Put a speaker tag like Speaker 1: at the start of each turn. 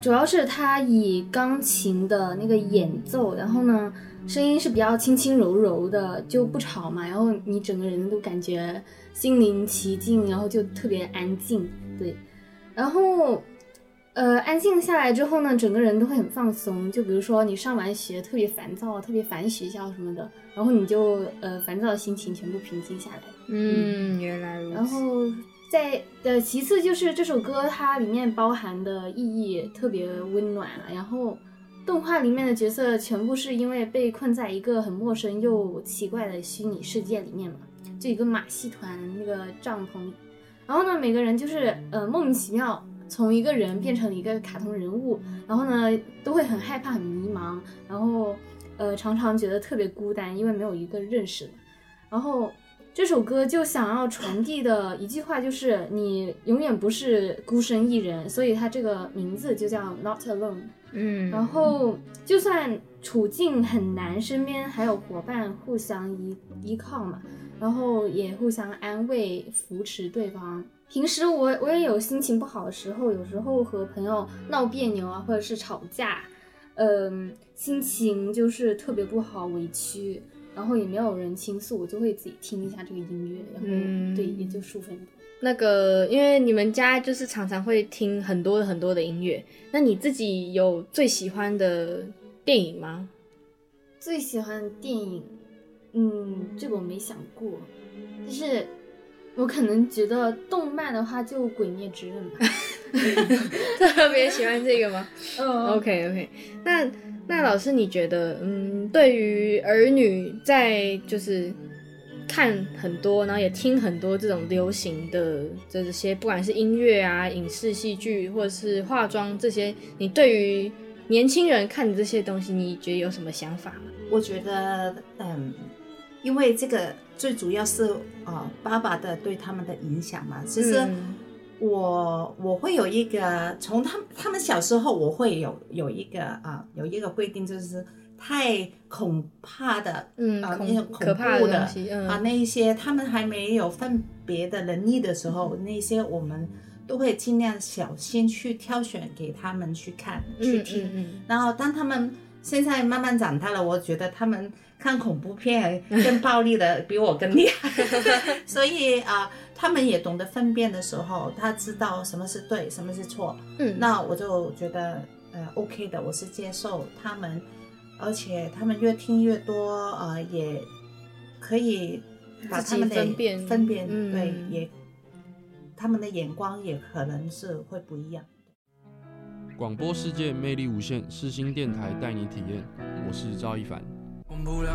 Speaker 1: 主要是它以钢琴的那个演奏，然后呢声音是比较轻轻柔柔的，就不吵嘛，然后你整个人都感觉心灵其境，然后就特别安静。对，然后安静下来之后呢，整个人都会很放松。就比如说你上完学特别烦躁，特别烦学校什么的，然后你就烦躁的心情全部平静下来。
Speaker 2: 原来如此。
Speaker 1: 然后其次就是这首歌它里面包含的意义特别温暖了，然后动画里面的角色全部是因为被困在一个很陌生又奇怪的虚拟世界里面嘛，就一个马戏团那个帐篷里，然后呢每个人就是莫名其妙从一个人变成了一个卡通人物，然后呢都会很害怕很迷茫，然后常常觉得特别孤单，因为没有一个认识的。然后这首歌就想要传递的一句话就是你永远不是孤身一人，所以它这个名字就叫 Not Alone。然后就算处境很难，身边还有伙伴互相依靠嘛，然后也互相安慰扶持对方。平时我也有心情不好的时候，有时候和朋友闹别扭啊，或者是吵架，心情就是特别不好委屈，然后也没有人倾诉，我就会自己听一下这个音乐，然后对也就舒服很多。
Speaker 2: 那个因为你们家就是常常会听很多很多的音乐，那你自己有最喜欢的电影吗？
Speaker 1: 最喜欢的电影这个我没想过，就是我可能觉得动漫的话就鬼灭之刃吧。
Speaker 2: 特别喜欢这个吗？OK， 那老师你觉得对于儿女在就是看很多然后也听很多这种流行的这些不管是音乐啊影视戏剧或者是化妆这些，你对于年轻人看这些东西你觉得有什么想法吗？
Speaker 3: 我觉得因为这个最主要是爸爸的对他们的影响嘛。其实我会有一个从他们小时候我会有一个规定，就是太恐怕的那种恐怖的
Speaker 2: 东西
Speaker 3: 那一些他们还没有分别的能力的时候，那些我们都会尽量小心去挑选给他们去看去听。然后当他们现在慢慢长大了，我觉得他们看恐怖片更暴力的比我更厉害所以他们也懂得分辨的时候，他知道什么是对什么是错。那我就觉得OK 的，我是接受他们，而且他们越听越多也可以把他们的分辨对，也他们的眼光也可能是会不一样。
Speaker 4: 广播世界魅力无限，世新电台带你体验。我是赵一凡。